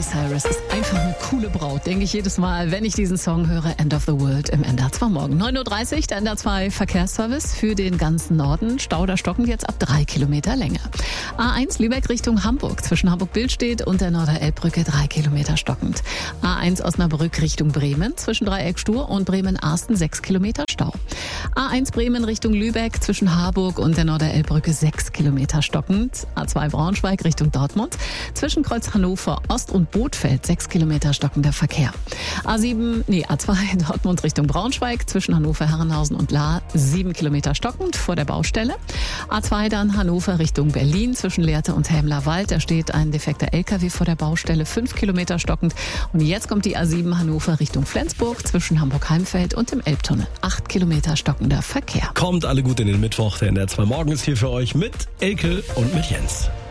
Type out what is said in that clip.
Miley Cyrus ist einfach eine coole Braut, denke ich jedes Mal, wenn ich diesen Song höre. End of the World im NDR 2 morgen. 9.30 Uhr, der NDR 2 Verkehrsservice für den ganzen Norden. Stau da stockend jetzt ab 3 Kilometer Länge. A1 Lübeck Richtung Hamburg. Zwischen Hamburg-Billstedt und der Norderelbbrücke 3 Kilometer stockend. A1 Osnabrück Richtung Bremen. Zwischen Dreieck Stur und Bremen-Arsten 6 Kilometer Stau. A1 Bremen Richtung Lübeck. Zwischen Harburg und der Norderelbbrücke 6 Kilometer stockend. A2 Braunschweig Richtung Dortmund. Zwischen Kreuz Hannover Ost und Bothfeld 6 Kilometer stockender Verkehr. A2 Dortmund Richtung Braunschweig. Zwischen Hannover Herrenhausen und Lahr 7 Kilometer stockend vor der Baustelle. A2 dann Hannover Richtung Berlin. Zwischen Lehrte und Helmlerwald. Da steht ein defekter LKW vor der Baustelle 5 Kilometer stockend. Und jetzt kommt die A7 Hannover Richtung Flensburg. Zwischen Hamburg-Heimfeld und dem Elbtunnel 8 Kilometer stockender Verkehr. Kommt alle gut in den Mittwoch. Der NDR 2 morgen ist hier für euch mit Elke und mit Jens.